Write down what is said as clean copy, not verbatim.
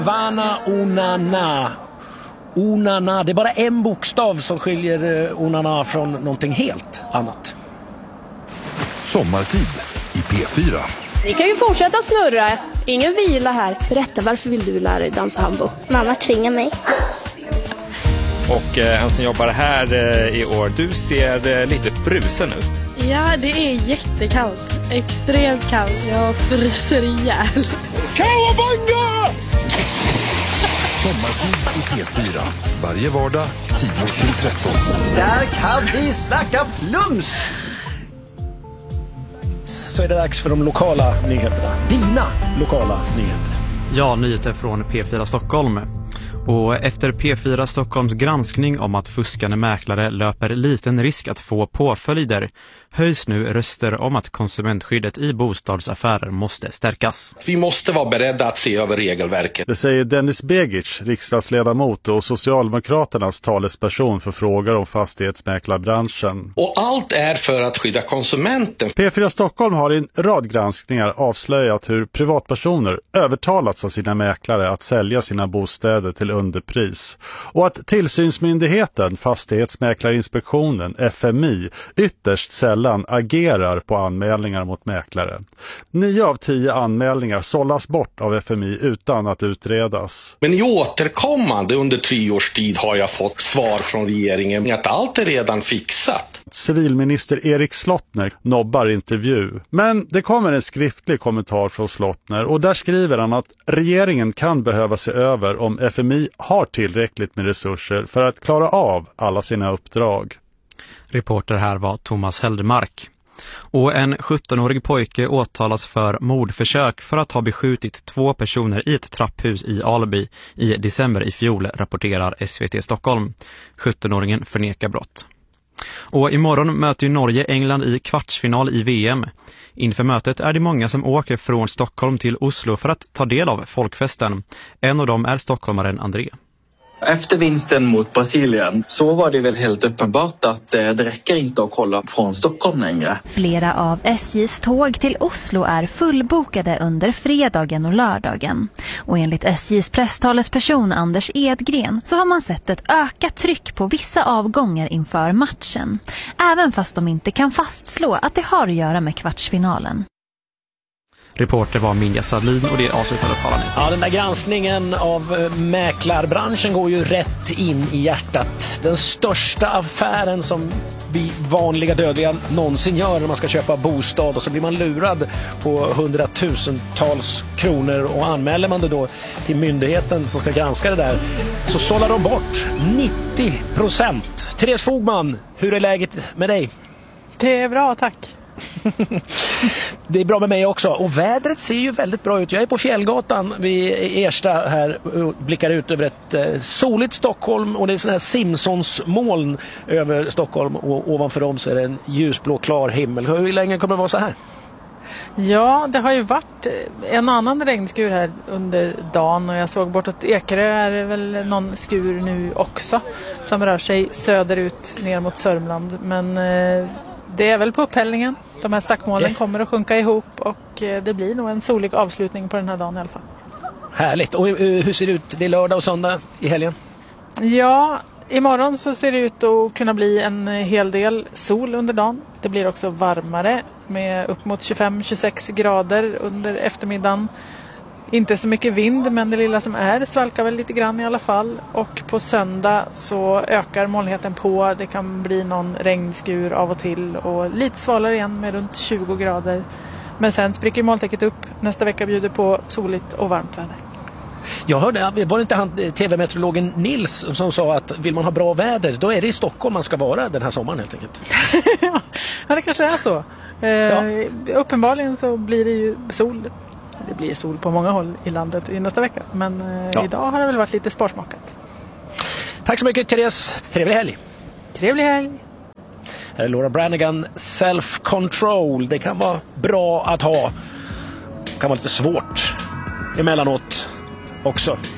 Vana Onana. Onana, det är bara en bokstav som skiljer Onana från någonting helt annat. Sommartid i P4. Vi kan ju fortsätta snurra. Ingen vila här. Berätta, varför vill du lära dig dansa hambo? Mamma tvingar mig. Och han som jobbar här i år, du ser lite frusen ut. Ja, det är jättekallt. Extremt kallt. Jag fryser ihjäl. Kawabanga! Sommartid i P4. Varje vardag 10-13. Där kan vi snacka plums! Så är det dags för de lokala nyheterna. Dina lokala nyheter. Ja, nyheter från P4 Stockholm. Och efter P4 Stockholms granskning om att fuskande mäklare löper liten risk att få påföljder höjs nu röster om att konsumentskyddet i bostadsaffärer måste stärkas. Vi måste vara beredda att se över regelverket. Det säger Dennis Begic, riksdagsledamot och Socialdemokraternas talesperson för frågor om fastighetsmäklarbranschen. Och allt är för att skydda konsumenten. P4 Stockholm har i en rad granskningar avslöjat hur privatpersoner övertalats av sina mäklare att sälja sina bostäder till underpris. Och att tillsynsmyndigheten, Fastighetsmäklarinspektionen, FMI, ytterst sällan agerar på anmälningar mot mäklare. 9 av 10 anmälningar sållas bort av FMI utan att utredas. Men i återkommande under 3 års tid har jag fått svar från regeringen att allt är redan fixat. Civilminister Erik Slottner nobbar intervju. Men det kommer en skriftlig kommentar från Slottner och där skriver han att regeringen kan behöva se över om FMI har tillräckligt med resurser för att klara av alla sina uppdrag. Reporter här var Thomas Heldemark. Och en 17-årig pojke åtalas för mordförsök för att ha beskjutit 2 personer i ett trapphus i Alby i december i fjol, rapporterar SVT Stockholm. 17-åringen förnekar brott. Och imorgon möter ju Norge England i kvartsfinal i VM. Inför mötet är det många som åker från Stockholm till Oslo för att ta del av folkfesten. En av dem är stockholmaren André. Efter vinsten mot Brasilien så var det väl helt uppenbart att det räcker inte att kolla från Stockholm längre. Flera av SJs tåg till Oslo är fullbokade under fredagen och lördagen. Och enligt SJs presstalesperson Anders Edgren så har man sett ett ökat tryck på vissa avgångar inför matchen. Även fast de inte kan fastslå att det har att göra med kvartsfinalen. Reporter var Minja Sadlin och det avslutade Paranet. Ja, den där granskningen av mäklarbranschen går ju rätt in i hjärtat. Den största affären som vi vanliga dödliga någonsin gör när man ska köpa bostad, och så blir man lurad på 100-tusentals kronor, och anmäler man det då till myndigheten som ska granska det där, så sållar de bort 90%. Therese Fogman, hur är läget med dig? Det är bra, tack. Det är bra med mig också. Och vädret ser ju väldigt bra ut. Jag är på Fjällgatan vid Ersta här och blickar ut över ett soligt Stockholm, och det är sådana här Simpsons-moln över Stockholm, och ovanför dem så är det en ljusblå klar himmel. Hur länge kommer det vara så här? Ja, det har ju varit en annan regnskur här under dagen, och jag såg bortåt Ekerö är det väl någon skur nu också som rör sig söderut ner mot Sörmland, men det är väl på upphällningen. De här stackmålen kommer att sjunka ihop, och det blir nog en solig avslutning på den här dagen i alla fall. Härligt. Och hur ser det ut? Det är lördag och söndag i helgen. Ja, imorgon så ser det ut att kunna bli en hel del sol under dagen. Det blir också varmare med upp mot 25-26 grader under eftermiddagen. Inte så mycket vind, men det lilla som är svalkar väl lite grann i alla fall. Och på söndag så ökar molnigheten på. Det kan bli någon regnskur av och till, och lite svalare igen med runt 20 grader. Men sen spricker molntäcket upp. Nästa vecka bjuder på soligt och varmt väder. Jag hörde, var det inte han tv-meteorologen Nils som sa att vill man ha bra väder, då är det i Stockholm man ska vara den här sommaren helt enkelt. Ja, det kanske är så. Uppenbarligen så blir det ju sol. Det blir sol på många håll i landet i nästa vecka. Men idag har det väl varit lite sparsmakat. Tack så mycket, Therese. Trevlig helg. Trevlig helg. Här är Laura Branigan, Self-Control. Det kan vara bra att ha. Det kan vara lite svårt emellanåt också.